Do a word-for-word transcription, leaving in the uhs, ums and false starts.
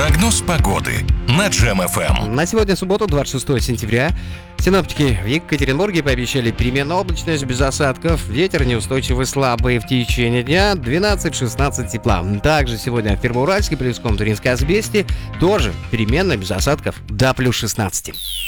Прогноз погоды на Джем эф эм. На сегодня субботу, двадцать шестое сентября. Синоптики в Екатеринбурге пообещали переменную облачность без осадков. Ветер неустойчивый слабый в течение дня двенадцать-шестнадцать тепла. Также сегодня в Первоуральске, Полевском, Туринской Асбесте тоже переменная без осадков до плюс шестнадцать.